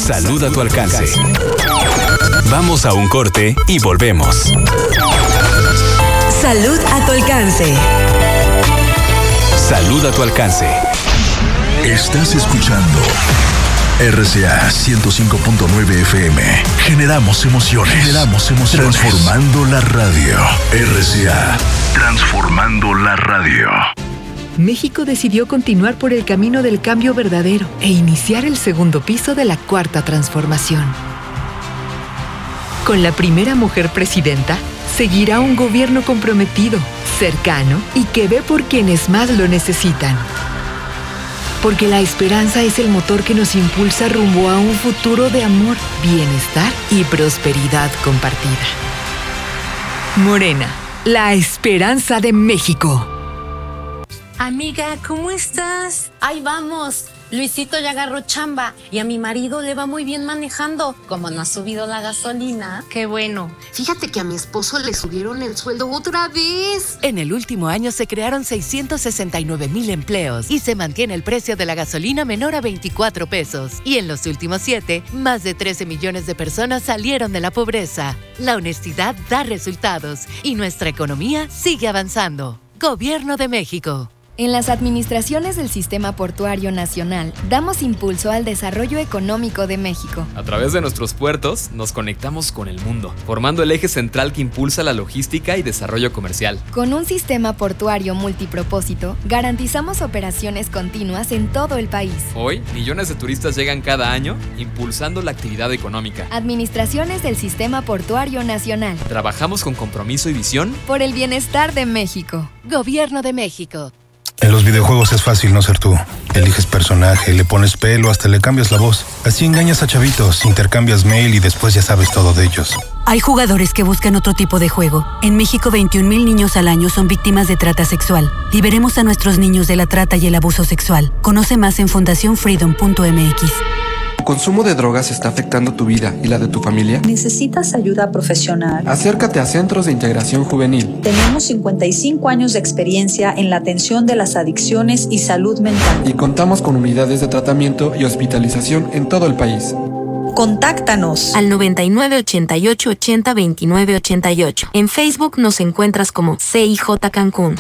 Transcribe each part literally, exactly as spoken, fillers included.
Salud a tu alcance. Vamos a un corte y volvemos. Salud a tu alcance. Salud a tu alcance. Estás escuchando R C A ciento cinco punto nueve F M. Generamos emociones. Generamos emociones. Transformando la radio. R C A. Transformando la radio. México decidió continuar por el camino del cambio verdadero e iniciar el segundo piso de la cuarta transformación. Con la primera mujer presidenta, seguirá un gobierno comprometido, cercano y que ve por quienes más lo necesitan. Porque la esperanza es el motor que nos impulsa rumbo a un futuro de amor, bienestar y prosperidad compartida. Morena, la esperanza de México. Amiga, ¿cómo estás? Ahí vamos. Luisito ya agarró chamba y a mi marido le va muy bien manejando. Como no ha subido la gasolina. Qué bueno. Fíjate que a mi esposo le subieron el sueldo otra vez. En el último año se crearon seiscientos sesenta y nueve mil empleos y se mantiene el precio de la gasolina menor a veinticuatro pesos. Y en los últimos siete, más de trece millones de personas salieron de la pobreza. La honestidad da resultados y nuestra economía sigue avanzando. Gobierno de México. En las administraciones del Sistema Portuario Nacional, damos impulso al desarrollo económico de México. A través de nuestros puertos, nos conectamos con el mundo, formando el eje central que impulsa la logística y desarrollo comercial. Con un sistema portuario multipropósito, garantizamos operaciones continuas en todo el país. Hoy, millones de turistas llegan cada año, impulsando la actividad económica. Administraciones del Sistema Portuario Nacional. Trabajamos con compromiso y visión por el bienestar de México. Gobierno de México. En los videojuegos es fácil no ser tú. Eliges personaje, le pones pelo, hasta le cambias la voz. Así engañas a chavitos, intercambias mail y después ya sabes todo de ellos. Hay jugadores que buscan otro tipo de juego. En México, veintiún mil niños al año son víctimas de trata sexual. Liberemos a nuestros niños de la trata y el abuso sexual. Conoce más en fundación freedom punto m x. ¿El consumo de drogas está afectando tu vida y la de tu familia? ¿Necesitas ayuda profesional? Acércate a Centros de Integración Juvenil. Tenemos cincuenta y cinco años de experiencia en la atención de las adicciones y salud mental. Y contamos con unidades de tratamiento y hospitalización en todo el país. Contáctanos al noventa y nueve, ochenta y ocho, ochenta, veintinueve, ochenta y ocho. En Facebook nos encuentras como C I J Cancún.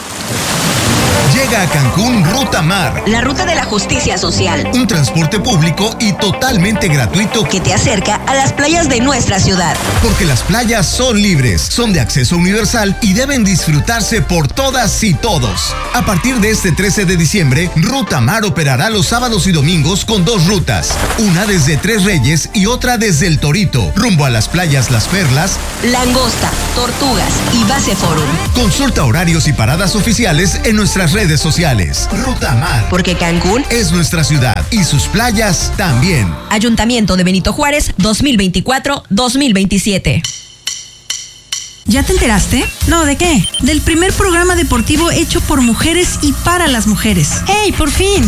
Llega a Cancún Ruta Mar, la ruta de la justicia social. Un transporte público y totalmente gratuito que te acerca a las playas de nuestra ciudad. Porque las playas son libres, son de acceso universal y deben disfrutarse por todas y todos. A partir de este trece de diciembre, Ruta Mar operará los sábados y domingos con dos rutas. Una desde Tres Reyes y otra desde El Torito, rumbo a las playas Las Perlas, Langosta, Tortugas y Base Forum. Consulta horarios y paradas oficiales en nuestras redes sociales. Ruta Mar. Porque Cancún es nuestra ciudad y sus playas también. Ayuntamiento de Benito Juárez, dos mil veinticuatro a dos mil veintisiete. ¿Ya te enteraste? No, ¿de qué? Del primer programa deportivo hecho por mujeres y para las mujeres. ¡Hey, por fin!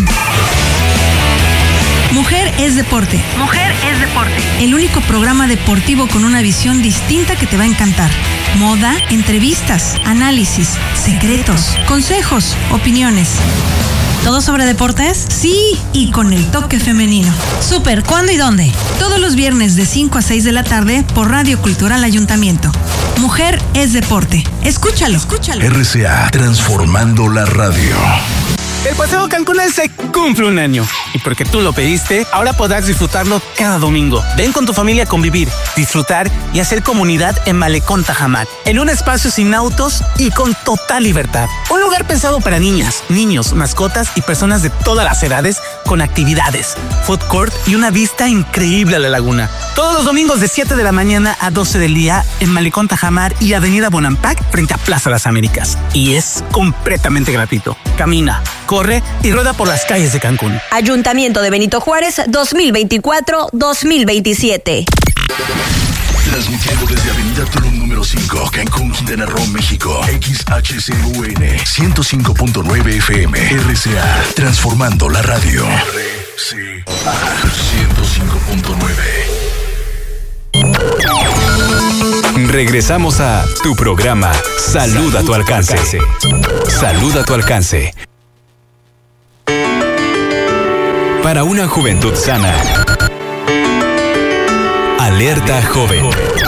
Mujer es deporte. Mujer es deporte. El único programa deportivo con una visión distinta que te va a encantar. Moda, entrevistas, análisis, secretos, consejos, opiniones. ¿Todo sobre deportes? Sí, y con el toque femenino. Súper, ¿cuándo y dónde? Todos los viernes de cinco a seis de la tarde por Radio Cultural Ayuntamiento. Mujer es deporte. Escúchalo, escúchalo. R C A, transformando la radio. El Paseo Cancunense cumple un año. Y porque tú lo pediste, ahora podrás disfrutarlo cada domingo. Ven con tu familia a convivir, disfrutar y hacer comunidad en Malecón Tajamar. En un espacio sin autos y con total libertad. Un lugar pensado para niñas, niños, mascotas y personas de todas las edades con actividades, food court y una vista increíble a la laguna. Todos los domingos de siete de la mañana a doce del día en Malecón Tajamar y Avenida Bonampak frente a Plaza Las Américas. Y es completamente gratuito. Camina, corre y rueda por las calles de Cancún. Ayuntamiento de Benito Juárez, dos mil veinticuatro a dos mil veintisiete. Transmitiendo desde Avenida Tulum número cinco, Cancún, Quintana Roo, México. X H C U N ciento cinco punto nueve F M. R C A, transformando la radio. R C A ciento cinco punto nueve. Regresamos a tu programa Salud a tu alcance. Salud a tu alcance. Para una juventud sana Alerta Joven.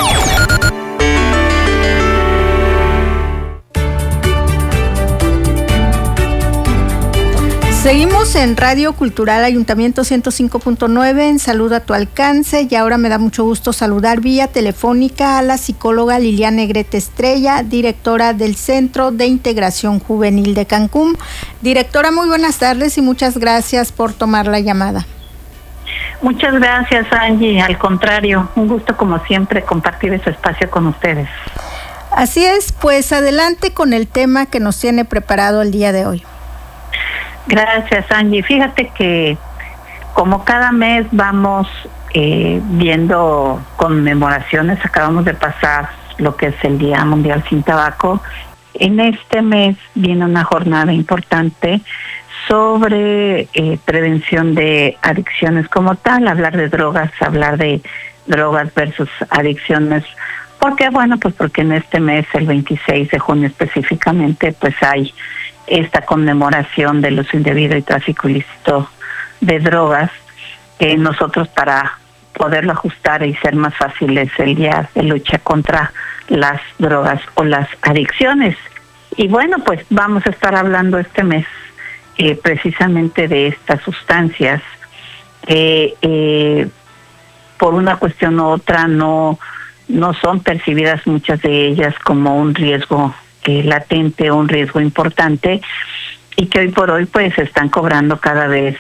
Seguimos en Radio Cultural Ayuntamiento ciento cinco punto nueve en Salud a tu Alcance, y ahora me da mucho gusto saludar vía telefónica a la psicóloga Liliana Negrete Estrella, directora del Centro de Integración Juvenil de Cancún. Directora, muy buenas tardes y muchas gracias por tomar la llamada. Muchas gracias, Angie. Al contrario, un gusto como siempre compartir ese espacio con ustedes. Así es, pues adelante con el tema que nos tiene preparado el día de hoy. Gracias, Angie. Fíjate que como cada mes vamos eh, viendo conmemoraciones, acabamos de pasar lo que es el Día Mundial Sin Tabaco. En este mes viene una jornada importante sobre eh, prevención de adicciones como tal, hablar de drogas, hablar de drogas versus adicciones. ¿Por qué? Bueno, pues porque en este mes, el veintiséis de junio específicamente, pues hay esta conmemoración del uso indebido y tráfico ilícito de drogas, que nosotros, para poderlo ajustar y ser más fáciles, el día de lucha contra las drogas o las adicciones. Y bueno, pues vamos a estar hablando este mes eh, precisamente de estas sustancias que eh, por una cuestión u otra no, no son percibidas muchas de ellas como un riesgo Eh, latente o un riesgo importante, y que hoy por hoy pues están cobrando cada vez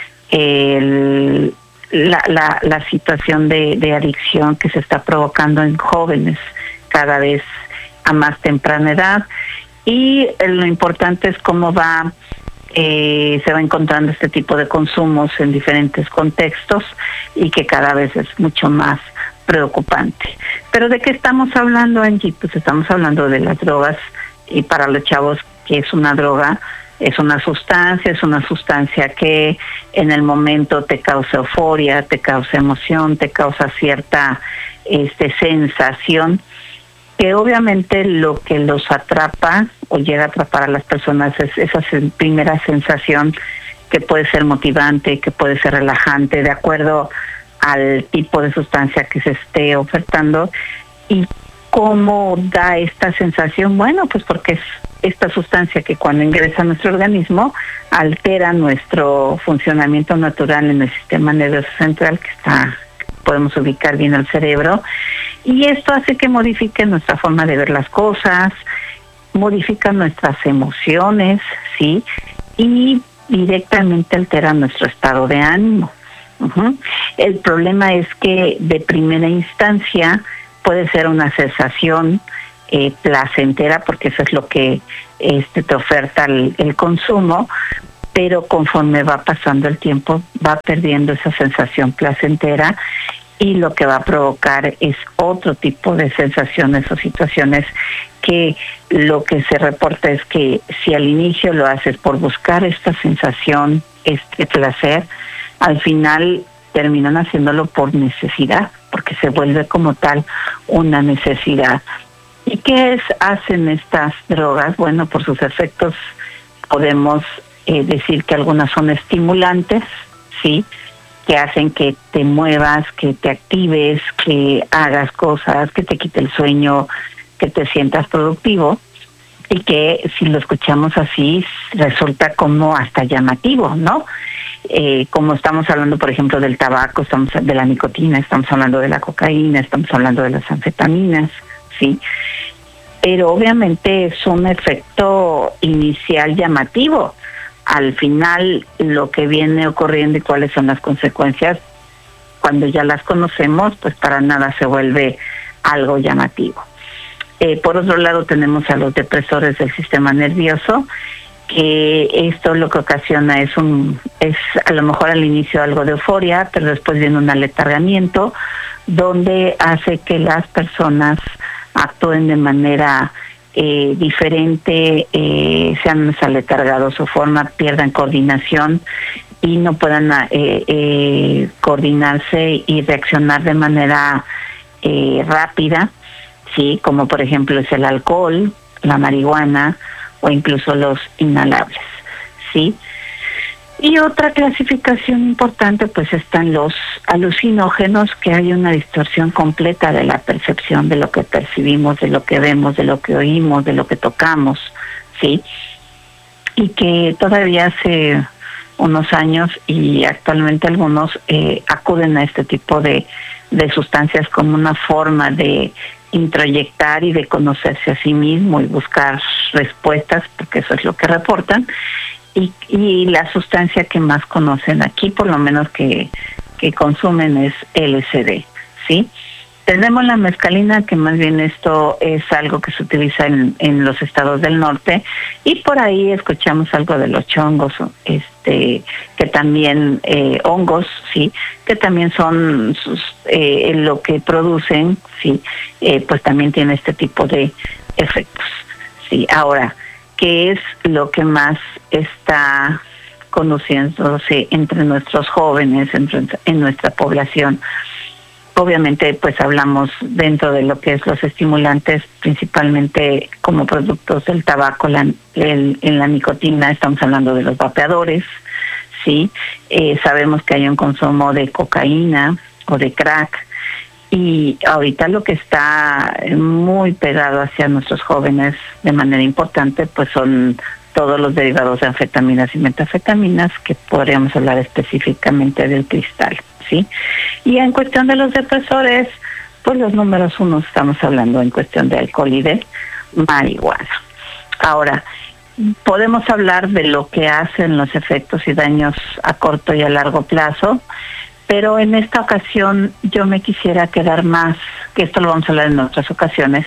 el, la, la, la situación de, de adicción que se está provocando en jóvenes cada vez a más temprana edad. Y eh, lo importante es cómo va eh, se va encontrando este tipo de consumos en diferentes contextos, y que cada vez es mucho más preocupante. Pero ¿de qué estamos hablando, Angie? Pues estamos hablando de las drogas, y para los chavos, ¿qué es una droga? Es una sustancia, es una sustancia que en el momento te causa euforia, te causa emoción, te causa cierta este, sensación, que obviamente lo que los atrapa o llega a atrapar a las personas es esa primera sensación, que puede ser motivante, que puede ser relajante, de acuerdo al tipo de sustancia que se esté ofertando. ¿Y cómo da esta sensación? Bueno, pues porque es esta sustancia que cuando ingresa a nuestro organismo altera nuestro funcionamiento natural en el sistema nervioso central, que está, podemos ubicar bien el cerebro, y esto hace que modifique nuestra forma de ver las cosas, modifica nuestras emociones, ¿sí? Y directamente altera nuestro estado de ánimo. Uh-huh. El problema es que de primera instancia puede ser una sensación eh, placentera, porque eso es lo que este, te oferta el, el consumo, pero conforme va pasando el tiempo va perdiendo esa sensación placentera, y lo que va a provocar es otro tipo de sensaciones o situaciones, que lo que se reporta es que si al inicio lo haces por buscar esta sensación, este placer, al final terminan haciéndolo por necesidad, porque se vuelve como tal una necesidad. ¿Y qué es, hacen estas drogas? Bueno, por sus efectos podemos eh, decir que algunas son estimulantes, ¿sí?, que hacen que te muevas, que te actives, que hagas cosas, que te quite el sueño, que te sientas productivo, y que si lo escuchamos así resulta como hasta llamativo, ¿no? Eh, como estamos hablando, por ejemplo, del tabaco, estamos de la nicotina, estamos hablando de la cocaína, estamos hablando de las anfetaminas, ¿sí? Pero obviamente es un efecto inicial llamativo. Al final, lo que viene ocurriendo y cuáles son las consecuencias, cuando ya las conocemos, pues para nada se vuelve algo llamativo. Eh, por otro lado, tenemos a los depresores del sistema nervioso, que esto lo que ocasiona es un es a lo mejor al inicio algo de euforia, pero después viene un aletargamiento, donde hace que las personas actúen de manera eh, diferente, eh, sean aletargados o forma, pierdan coordinación y no puedan eh, eh, coordinarse y reaccionar de manera eh, rápida, sí, como por ejemplo es el alcohol, la marihuana o incluso los inhalables, sí. Y otra clasificación importante, pues están los alucinógenos, que hay una distorsión completa de la percepción de lo que percibimos, de lo que vemos, de lo que oímos, de lo que tocamos, ¿sí? Y que todavía hace unos años y actualmente algunos eh, acuden a este tipo de, de sustancias como una forma de introyectar y de conocerse a sí mismo y buscar respuestas, porque eso es lo que reportan. Y, y la sustancia que más conocen aquí, por lo menos que, que consumen, es L S D, ¿sí? Tenemos la mescalina, que más bien esto es algo que se utiliza en, en los estados del norte, y por ahí escuchamos algo de los chongos, este, que también, eh, hongos, sí, que también son sus, eh, lo que producen, sí, eh, pues también tiene este tipo de efectos, sí. Ahora, ¿qué es lo que más está conociéndose entre nuestros jóvenes, entre, en nuestra población? Obviamente, pues hablamos dentro de lo que es los estimulantes, principalmente como productos del tabaco, la, el, en la nicotina, estamos hablando de los vapeadores, ¿sí? Eh, sabemos que hay un consumo de cocaína o de crack, y ahorita lo que está muy pegado hacia nuestros jóvenes de manera importante, pues son todos los derivados de anfetaminas y metanfetaminas, que podríamos hablar específicamente del cristal, ¿sí? Y en cuestión de los depresores, pues los números uno estamos hablando en cuestión de alcohol y de marihuana. Ahora, podemos hablar de lo que hacen los efectos y daños a corto y a largo plazo, pero en esta ocasión yo me quisiera quedar más, que esto lo vamos a hablar en otras ocasiones,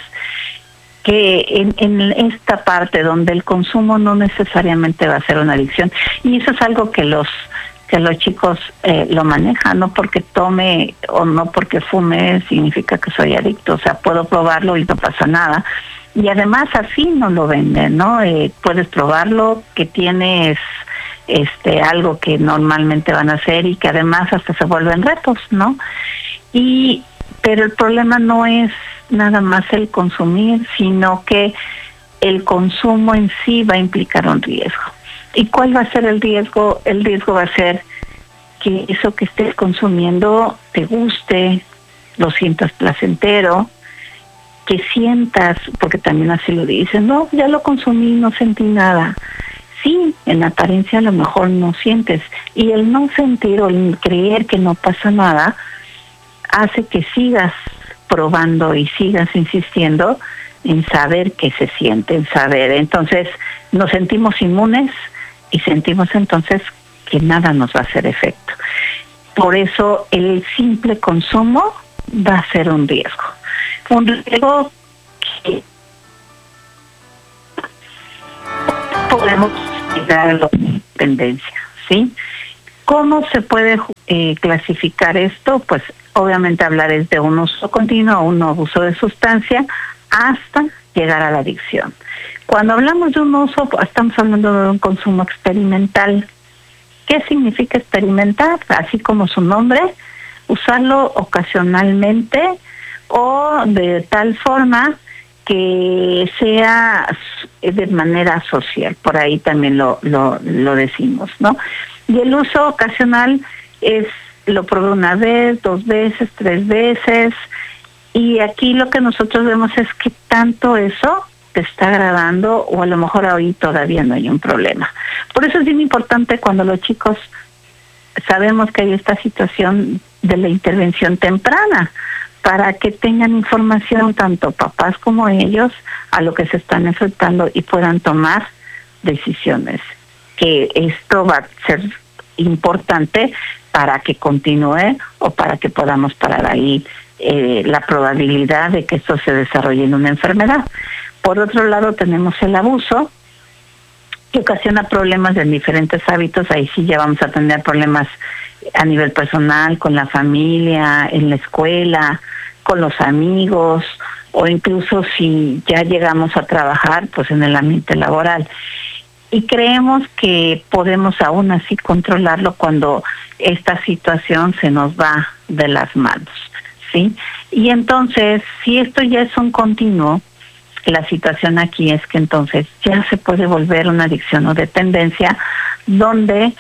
que en, en esta parte donde el consumo no necesariamente va a ser una adicción, y eso es algo que los que los chicos eh, lo manejan, no porque tome o no porque fume significa que soy adicto, o sea, puedo probarlo y no pasa nada, y además así no lo venden, ¿no? Eh, puedes probarlo, que tienes este algo que normalmente van a hacer y que además hasta se vuelven retos, ¿no? Y pero el problema no es nada más el consumir, sino que el consumo en sí va a implicar un riesgo. ¿Y cuál va a ser el riesgo? El riesgo va a ser que eso que estés consumiendo te guste, lo sientas placentero, que sientas, porque también así lo dicen, no, ya lo consumí, no sentí nada. Sí, en apariencia a lo mejor no sientes, y el no sentir o el creer que no pasa nada hace que sigas probando y sigas insistiendo en saber qué se siente, en saber. Entonces nos sentimos inmunes y sentimos entonces que nada nos va a hacer efecto. Por eso el simple consumo va a ser un riesgo. Un riesgo que podemos llegar a la dependencia, ¿sí? ¿Cómo se puede eh, clasificar esto? Pues obviamente hablar es de un uso continuo o un abuso de sustancia hasta llegar a la adicción. Cuando hablamos de un uso, estamos hablando de un consumo experimental. ¿Qué significa experimentar? Así como su nombre, usarlo ocasionalmente o de tal forma que sea de manera social. Por ahí también lo, lo, lo decimos, ¿no? Y el uso ocasional es, lo probé una vez, dos veces, tres veces, y aquí lo que nosotros vemos es que tanto eso te está agradando, o a lo mejor ahí todavía no hay un problema. Por eso es bien importante cuando los chicos sabemos que hay esta situación de la intervención temprana, para que tengan información tanto papás como ellos a lo que se están enfrentando y puedan tomar decisiones. Que esto va a ser importante para que continúe o para que podamos parar ahí eh, la probabilidad de que esto se desarrolle en una enfermedad. Por otro lado tenemos el abuso, que ocasiona problemas en diferentes hábitos. Ahí sí ya vamos a tener problemas a nivel personal, con la familia, en la escuela, con los amigos, o incluso si ya llegamos a trabajar, pues en el ambiente laboral. Y creemos que podemos aún así controlarlo cuando esta situación se nos va de las manos, ¿sí? Y entonces, si esto ya es un continuo, la situación aquí es que entonces ya se puede volver una adicción o dependencia, donde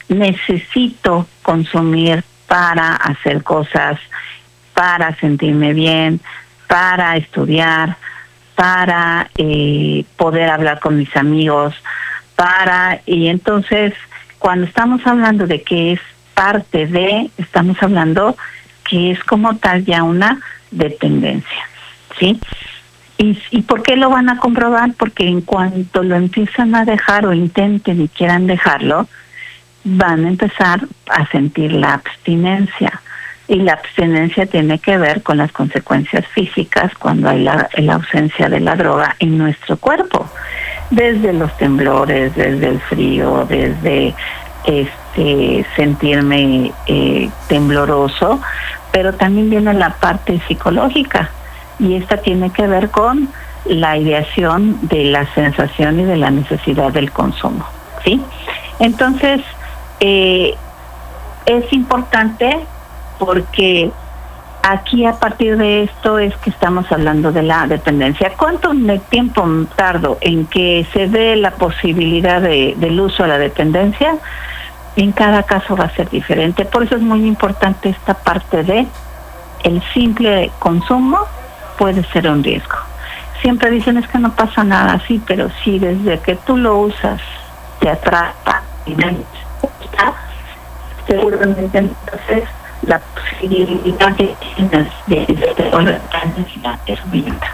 necesito consumir para hacer cosas, para sentirme bien, para estudiar, para eh, poder hablar con mis amigos, para... Y entonces, cuando estamos hablando de que es parte de, estamos hablando que es como tal ya una dependencia, ¿sí? ¿Y, ¿Y por qué lo van a comprobar? Porque en cuanto lo empiezan a dejar o intenten y quieran dejarlo, van a empezar a sentir la abstinencia. Y la abstinencia tiene que ver con las consecuencias físicas cuando hay la, la ausencia de la droga en nuestro cuerpo. Desde los temblores, desde el frío, desde este sentirme eh, tembloroso, pero también viene la parte psicológica. Y esta tiene que ver con la ideación de la sensación y de la necesidad del consumo, ¿sí? Entonces, eh, es importante porque aquí a partir de esto es que estamos hablando de la dependencia. ¿Cuánto tiempo tardo en que se dé la posibilidad de, del uso de la dependencia? En cada caso va a ser diferente. Por eso es muy importante esta parte de el simple consumo puede ser un riesgo. Siempre dicen es que no pasa nada así, pero sí, desde que tú lo usas te atrapa y te gusta, seguramente entonces la posibilidad que tienes de devolver es muy alta.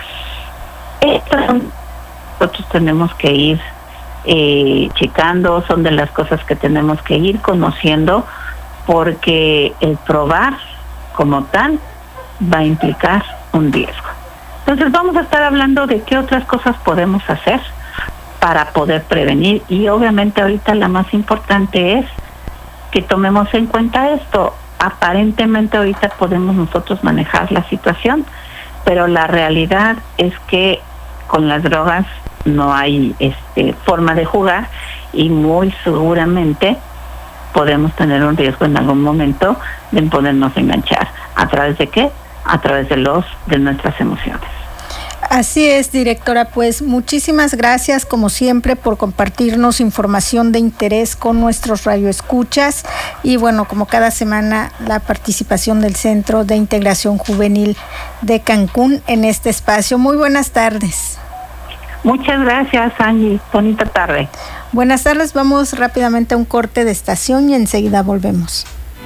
Esto nosotros tenemos que ir eh, checando, son de las cosas que tenemos que ir conociendo, porque el probar como tal va a implicar un riesgo. Entonces vamos a estar hablando de qué otras cosas podemos hacer para poder prevenir, y obviamente ahorita la más importante es que tomemos en cuenta esto. Aparentemente ahorita podemos nosotros manejar la situación, pero la realidad es que con las drogas no hay este forma de jugar, y muy seguramente podemos tener un riesgo en algún momento de podernos enganchar. ¿A través de qué? A través de los de nuestras emociones. Así es, directora, pues muchísimas gracias como siempre por compartirnos información de interés con nuestros radioescuchas, y bueno, como cada semana la participación del Centro de Integración Juvenil de Cancún en este espacio. Muy buenas tardes. Muchas gracias, Angie. Bonita tarde. Buenas tardes, vamos rápidamente a un corte de estación y enseguida volvemos.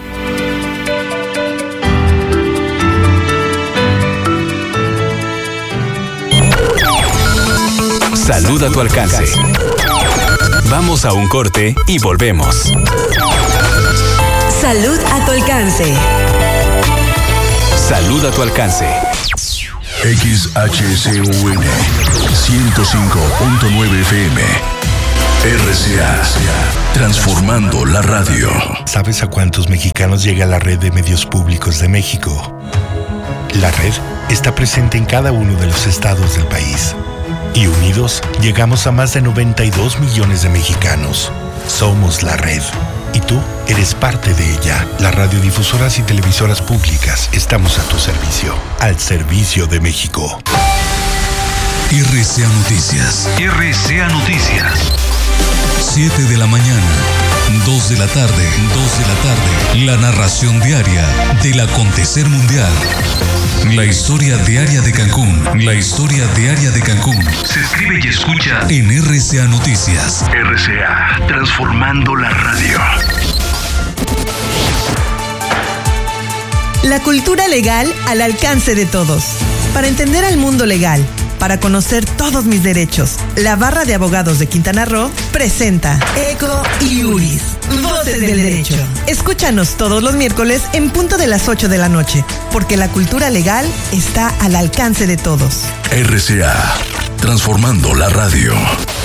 Salud a tu alcance. Vamos a un corte y volvemos. Salud a tu alcance. Salud a tu alcance. X H C U N ciento cinco punto nueve F M. R C A. Transformando la radio. ¿Sabes a cuántos mexicanos llega la red de medios públicos de México? La red está presente en cada uno de los estados del país. Y unidos, llegamos a más de noventa y dos millones de mexicanos. Somos la red. Y tú eres parte de ella. Las radiodifusoras y televisoras públicas estamos a tu servicio. Al servicio de México. R C A Noticias. R C A Noticias. siete de la mañana. dos de la tarde. dos de la tarde. La narración diaria del acontecer mundial. La historia diaria de Cancún. La historia diaria de Cancún. Se escribe y escucha en R C A Noticias. R C A, transformando la radio. La cultura legal al alcance de todos. Para entender al mundo legal, para conocer todos mis derechos, la Barra de Abogados de Quintana Roo presenta Eco y Uris, Voces del Derecho. Escúchanos todos los miércoles en punto de las ocho de la noche, porque la cultura legal está al alcance de todos. R C A, transformando la radio.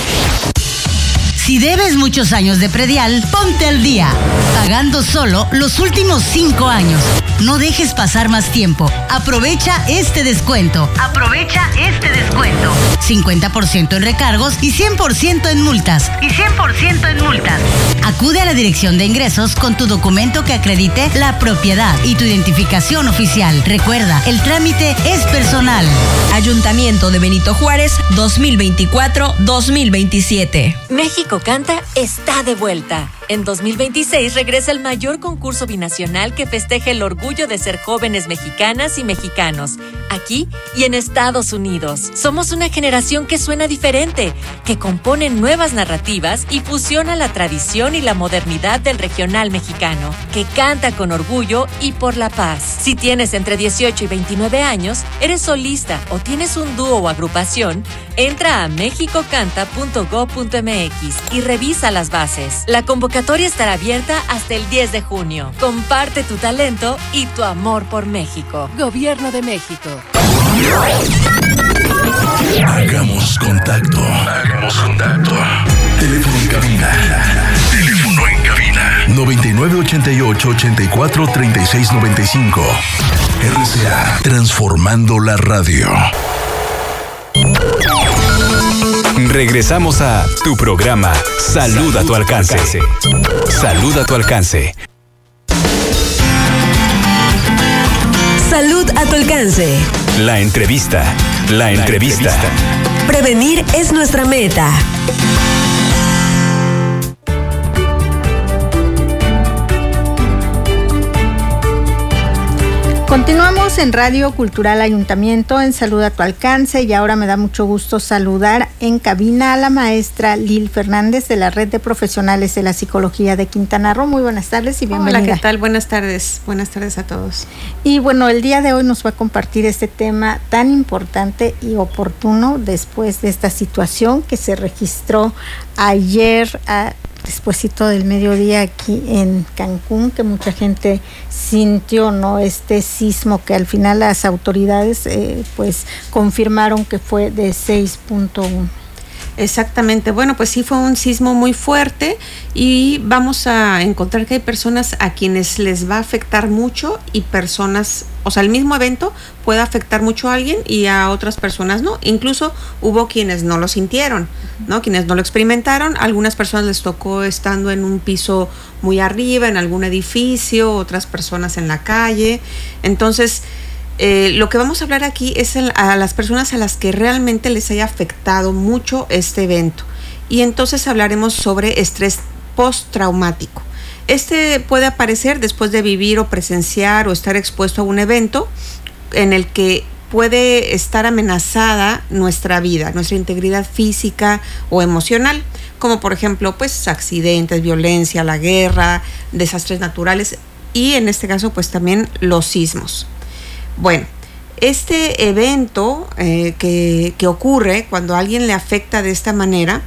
Si debes muchos años de predial, ponte al día, pagando solo los últimos cinco años. No dejes pasar más tiempo. Aprovecha este descuento. Aprovecha este descuento. cincuenta por ciento en recargos y cien por ciento en multas. Y cien por ciento en multas. Acude a la Dirección de Ingresos con tu documento que acredite la propiedad y tu identificación oficial. Recuerda, el trámite es personal. Ayuntamiento de Benito Juárez, dos mil veinticuatro a dos mil veintisiete. México México Canta está de vuelta. En dos mil veintiséis regresa el mayor concurso binacional que festeja el orgullo de ser jóvenes mexicanas y mexicanos, aquí y en Estados Unidos. Somos una generación que suena diferente, que compone nuevas narrativas y fusiona la tradición y la modernidad del regional mexicano, que canta con orgullo y por la paz. Si tienes entre dieciocho y veintinueve años, eres solista o tienes un dúo o agrupación, entra a mexico canta punto gob punto m x y revisa las bases. La convocatoria estará abierta hasta el diez de junio. Comparte tu talento y tu amor por México. Gobierno de México. Hagamos contacto. Hagamos contacto. Teléfono en cabina. Teléfono en cabina. noventa y nueve ochenta y ocho ochenta y cuatro treinta y seis noventa y cinco. R C A. Transformando la radio. Regresamos a tu programa Salud a tu alcance. Salud a tu alcance. Salud a tu alcance. La entrevista. La entrevista. Prevenir es nuestra meta. Continuamos en Radio Cultural Ayuntamiento en Salud a tu alcance y ahora me da mucho gusto saludar en cabina a la maestra Lil Fernández de la Red de Profesionales de la Psicología de Quintana Roo. Muy buenas tardes y bienvenida. Hola, ¿qué tal? Buenas tardes. Buenas tardes a todos. Y bueno, el día de hoy nos va a compartir este tema tan importante y oportuno después de esta situación que se registró ayer a despuesito del mediodía aquí en Cancún, que mucha gente sintió, ¿no?, este sismo que al final las autoridades eh, pues confirmaron que fue de seis punto uno. Exactamente, bueno, pues sí fue un sismo muy fuerte y vamos a encontrar que hay personas a quienes les va a afectar mucho y personas, o sea, el mismo evento puede afectar mucho a alguien y a otras personas no. Incluso hubo quienes no lo sintieron, ¿no? Quienes no lo experimentaron. A algunas personas les tocó estando en un piso muy arriba, en algún edificio, otras personas en la calle. Entonces, Eh, lo que vamos a hablar aquí es el, a las personas a las que realmente les haya afectado mucho este evento. Y entonces hablaremos sobre estrés postraumático. Este puede aparecer después de vivir o presenciar o estar expuesto a un evento en el que puede estar amenazada nuestra vida, nuestra integridad física o emocional, como por ejemplo pues accidentes, violencia, la guerra, desastres naturales y en este caso pues también los sismos. Bueno, este evento eh, que, que ocurre cuando a alguien le afecta de esta manera,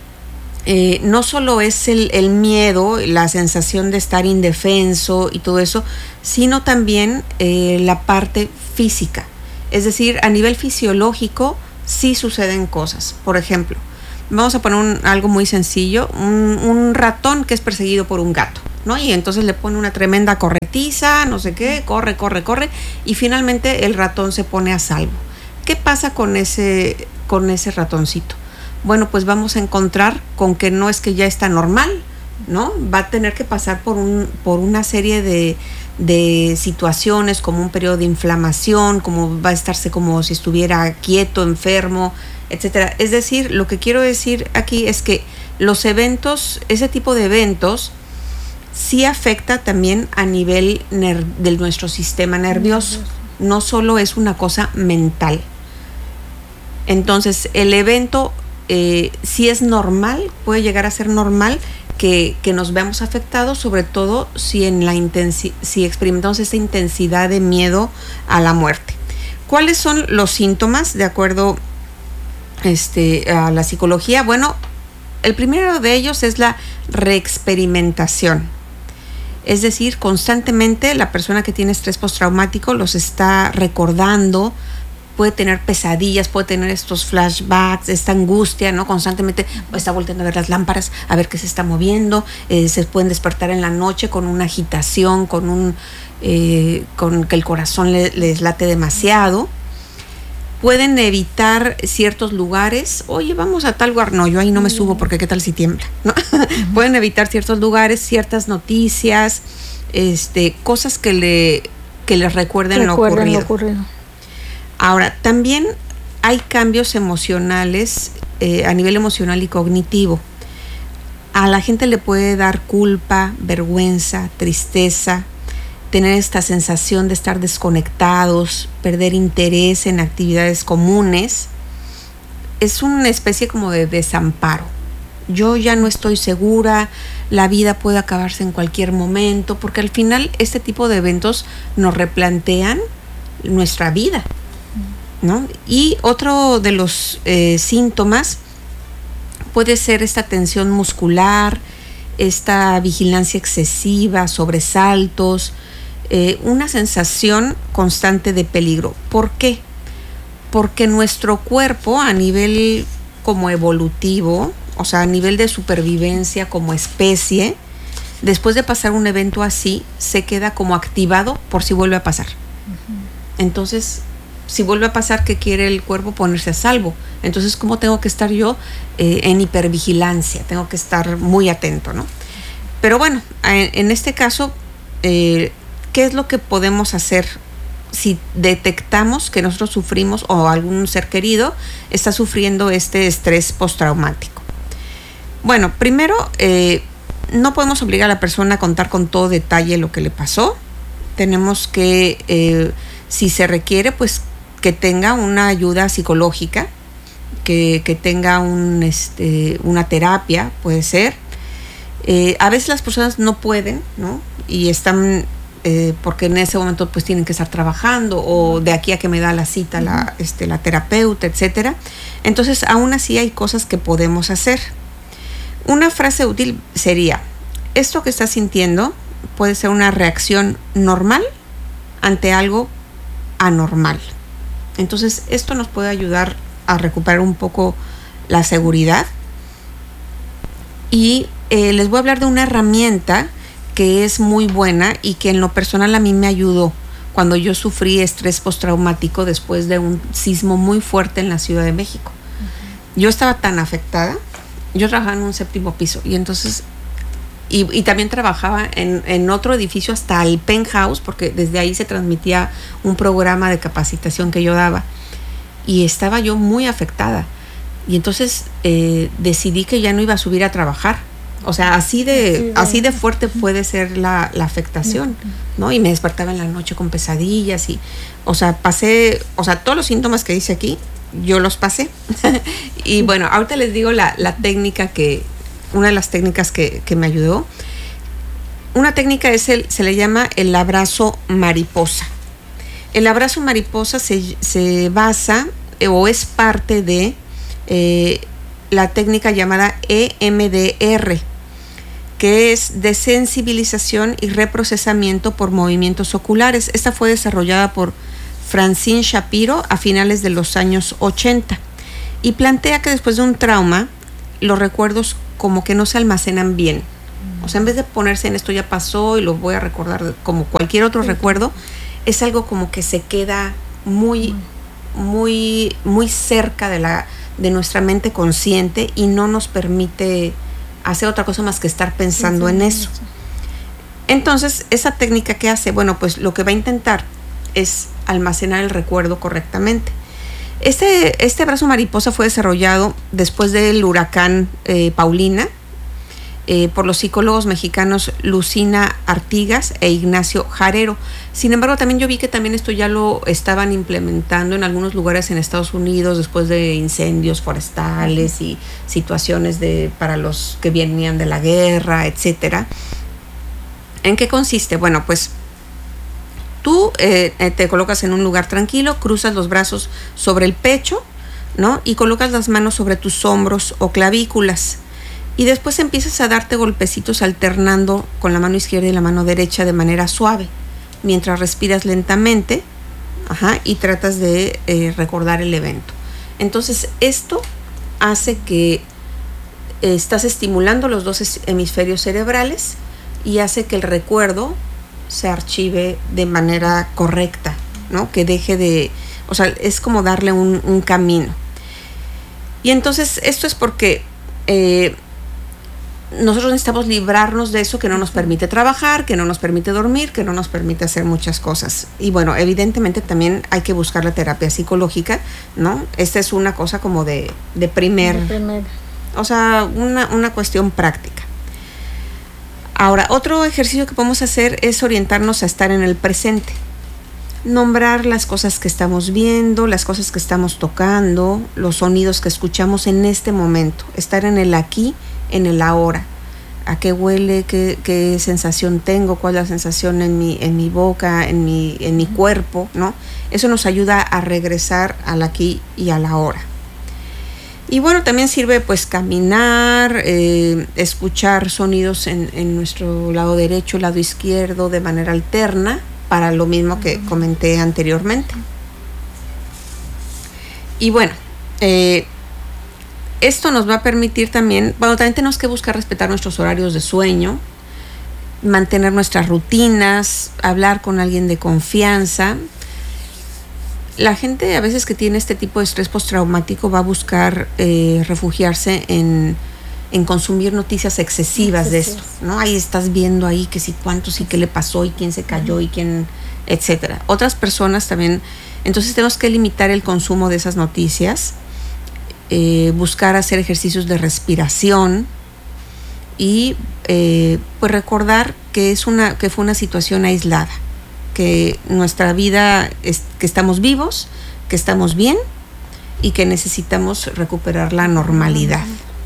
eh, no solo es el, el miedo, la sensación de estar indefenso y todo eso, sino también eh, la parte física. Es decir, a nivel fisiológico sí suceden cosas. Por ejemplo, vamos a poner un, algo muy sencillo, un, un ratón que es perseguido por un gato, ¿no? Y entonces le pone una tremenda corretiza, no sé qué, corre, corre, corre, y finalmente el ratón se pone a salvo. ¿Qué pasa con ese, con ese ratoncito? Bueno, pues vamos a encontrar con que no es que ya está normal, ¿no? Va a tener que pasar por, un, por una serie de, de situaciones, como un periodo de inflamación, como va a estarse como si estuviera quieto, enfermo, etcétera. Es decir, lo que quiero decir aquí es que los eventos, ese tipo de eventos, sí afecta también a nivel ner- de nuestro sistema nervioso. No solo es una cosa mental. Entonces, el evento eh, sí es normal, puede llegar a ser normal que, que nos veamos afectados, sobre todo si, en la intensi- si experimentamos esta intensidad de miedo a la muerte. ¿Cuáles son los síntomas de acuerdo este, a la psicología? Bueno, el primero de ellos es la reexperimentación. Es decir, constantemente la persona que tiene estrés postraumático los está recordando, puede tener pesadillas, puede tener estos flashbacks, esta angustia, ¿no? Constantemente está volteando a ver las lámparas, a ver qué se está moviendo, eh, se pueden despertar en la noche con una agitación, con un eh, con que el corazón le, les late demasiado. Pueden evitar ciertos lugares. Oye, vamos a tal lugar. No, yo ahí no me subo porque qué tal si tiembla, ¿no? Uh-huh. Pueden evitar ciertos lugares, ciertas noticias, este, cosas que le que les recuerden, recuerden lo, ocurrido. lo ocurrido. Ahora, también hay cambios emocionales eh, a nivel emocional y cognitivo. a la gente le puede dar culpa, vergüenza, tristeza, tener esta sensación de estar desconectados, perder interés en actividades comunes. Es una especie como de desamparo. Yo ya no estoy segura, la vida puede acabarse en cualquier momento, porque al final este tipo de eventos nos replantean nuestra vida, ¿no? Y otro de los eh, síntomas puede ser esta tensión muscular, esta vigilancia excesiva, sobresaltos, eh, una sensación constante de peligro. ¿Por qué? Porque nuestro cuerpo a nivel como evolutivo, o sea, a nivel de supervivencia como especie, después de pasar un evento así, se queda como activado por si vuelve a pasar. Uh-huh. Entonces, si vuelve a pasar, ¿qué quiere el cuerpo? Ponerse a salvo. Entonces, ¿cómo tengo que estar yo eh, en hipervigilancia? Tengo que estar muy atento, ¿no? Pero bueno, en, en este caso, eh, ¿qué es lo que podemos hacer si detectamos que nosotros sufrimos o algún ser querido está sufriendo este estrés postraumático? Bueno, primero, eh, no podemos obligar a la persona a contar con todo detalle lo que le pasó. Tenemos que, eh, si se requiere, pues que tenga una ayuda psicológica, que, que tenga un, este, una terapia, puede ser. Eh, a veces las personas no pueden, ¿no? Y están, eh, porque en ese momento pues tienen que estar trabajando, o de aquí a que me da la cita la, este, la terapeuta, etcétera. Entonces, aún así hay cosas que podemos hacer. Una frase útil sería: esto que estás sintiendo puede ser una reacción normal ante algo anormal. Entonces, esto nos puede ayudar a recuperar un poco la seguridad. Y eh, les voy a hablar de una herramienta que es muy buena y que en lo personal a mí me ayudó cuando yo sufrí estrés postraumático después de un sismo muy fuerte en la Ciudad de México. Uh-huh. Yo estaba tan afectada. Yo trabajaba en un séptimo piso y entonces, y, y también trabajaba en, en otro edificio hasta el penthouse, porque desde ahí se transmitía un programa de capacitación que yo daba, y estaba yo muy afectada. Y entonces eh, decidí que ya no iba a subir a trabajar. O sea, así de, así de fuerte puede ser la, la afectación, ¿no? Y me despertaba en la noche con pesadillas y, o sea, pasé, o sea, todos los síntomas que dice aquí, yo los pasé. Y bueno, ahorita les digo la, la técnica que, una de las técnicas que, que me ayudó. Una técnica es el, se le llama el abrazo mariposa. El abrazo mariposa se, se basa eh, o es parte de eh, la técnica llamada E M D R, que es desensibilización y reprocesamiento por movimientos oculares. Esta fue desarrollada por Francine Shapiro a finales de los años ochenta y plantea que después de un trauma los recuerdos como que no se almacenan bien. O sea, en vez de ponerse en esto ya pasó y lo voy a recordar como cualquier otro recuerdo, es algo como que se queda muy, muy, muy cerca de la, de nuestra mente consciente y no nos permite hacer otra cosa más que estar pensando en eso. Entonces, esa técnica que hace, bueno, pues lo que va a intentar es almacenar el recuerdo correctamente. Este, este abrazo mariposa fue desarrollado después del huracán eh, Paulina eh, por los psicólogos mexicanos Lucina Artigas e Ignacio Jarero. Sin embargo, también yo vi que también esto ya lo estaban implementando en algunos lugares en Estados Unidos después de incendios forestales y situaciones de, para los que venían de la guerra, etcétera. ¿En qué consiste? Bueno, pues tú eh, te colocas en un lugar tranquilo, cruzas los brazos sobre el pecho, ¿no? Y colocas las manos sobre tus hombros o clavículas. Y después empiezas a darte golpecitos alternando con la mano izquierda y la mano derecha de manera suave, mientras respiras lentamente, ajá, y tratas de eh, recordar el evento. Entonces, esto hace que eh, estás estimulando los dos hemisferios cerebrales y hace que el recuerdo se archive de manera correcta, ¿no? Que deje de, o sea, es como darle un, un camino. Y entonces esto es porque eh, nosotros necesitamos librarnos de eso que no nos permite trabajar, que no nos permite dormir, que no nos permite hacer muchas cosas. Y bueno, evidentemente también hay que buscar la terapia psicológica, ¿no? Esta es una cosa como de, de primer, de primer. o sea, una, una cuestión práctica. Ahora, otro ejercicio que podemos hacer es orientarnos a estar en el presente. Nombrar las cosas que estamos viendo, las cosas que estamos tocando, los sonidos que escuchamos en este momento. Estar en el aquí, en el ahora. ¿A qué huele? ¿Qué, qué sensación tengo? ¿Cuál es la sensación en mi, en mi boca, en mi, en mi cuerpo? ¿No? Eso nos ayuda a regresar al aquí y a la ahora. Y bueno, también sirve pues caminar, eh, escuchar sonidos en, en nuestro lado derecho, lado izquierdo, de manera alterna, para lo mismo que comenté anteriormente. Y bueno, eh, esto nos va a permitir también, bueno, también tenemos que buscar respetar nuestros horarios de sueño, mantener nuestras rutinas, hablar con alguien de confianza. La gente a veces que tiene este tipo de estrés postraumático va a buscar eh, refugiarse en, en consumir noticias excesivas de esto, ¿no? Ahí estás viendo ahí que si cuántos y qué le pasó y quién se cayó y quién, etcétera. Otras personas también, entonces tenemos que limitar el consumo de esas noticias, eh, buscar hacer ejercicios de respiración y eh, pues recordar que es una, que fue una situación aislada, que nuestra vida es que estamos vivos, que estamos bien y que necesitamos recuperar la normalidad.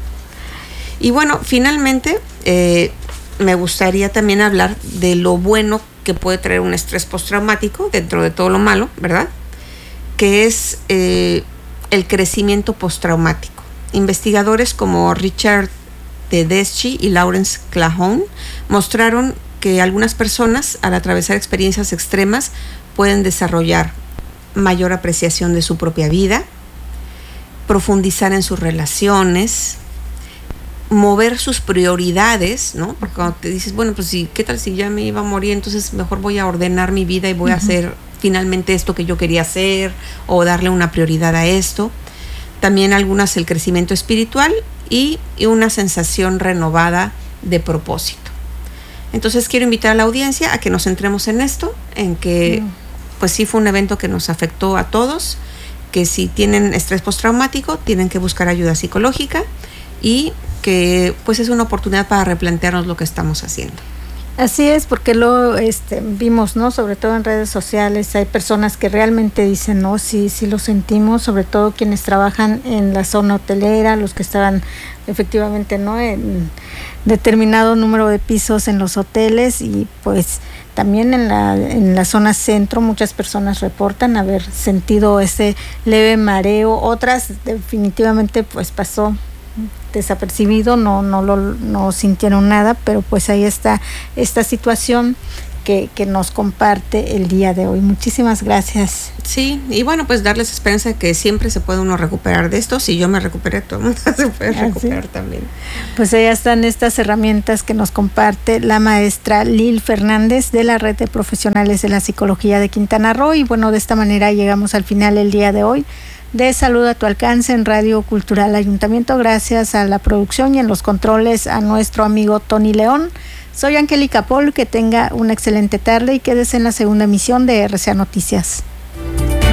Y bueno, finalmente eh, me gustaría también hablar de lo bueno que puede traer un estrés postraumático dentro de todo lo malo, ¿verdad? Que es eh, el crecimiento postraumático. Investigadores como Richard Tedeschi y Lawrence Klahon mostraron que algunas personas, al atravesar experiencias extremas, pueden desarrollar mayor apreciación de su propia vida, profundizar en sus relaciones, mover sus prioridades, ¿no? Porque cuando te dices, bueno, pues sí, ¿qué tal si ya me iba a morir? Entonces mejor voy a ordenar mi vida y voy uh-huh. a hacer finalmente esto que yo quería hacer o darle una prioridad a esto. También algunas el crecimiento espiritual y, y una sensación renovada de propósito. Entonces quiero invitar a la audiencia a que nos centremos en esto, en que mm. pues sí fue un evento que nos afectó a todos, que si tienen estrés postraumático tienen que buscar ayuda psicológica y que pues es una oportunidad para replantearnos lo que estamos haciendo. Así es, porque lo este, vimos, ¿no? Sobre todo en redes sociales, hay personas que realmente dicen, no, sí, sí lo sentimos, sobre todo quienes trabajan en la zona hotelera, los que estaban efectivamente, ¿no? En determinado número de pisos en los hoteles y pues también en la, en la zona centro muchas personas reportan haber sentido ese leve mareo, otras definitivamente pues pasó desapercibido, no no lo no sintieron nada, pero pues ahí está esta situación que, que nos comparte el día de hoy. Muchísimas gracias. Sí, y bueno, pues darles esperanza de que siempre se puede uno recuperar de esto. Si yo me recuperé, todo el mundo se puede recuperar también. Pues ahí están estas herramientas que nos comparte la maestra Lil Fernández de la Red de Profesionales de la Psicología de Quintana Roo. Y bueno, de esta manera llegamos al final el día de hoy de Salud a tu Alcance en Radio Cultural Ayuntamiento. Gracias a la producción y en los controles a nuestro amigo Tony León. Soy Angélica Paul, que tenga una excelente tarde y quédese en la segunda emisión de R C A Noticias.